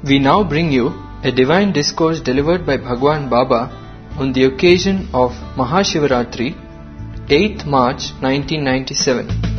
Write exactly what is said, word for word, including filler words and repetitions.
We now bring you a divine discourse delivered by Bhagwan Baba on the occasion of Mahashivaratri, eighth March nineteen ninety-seven.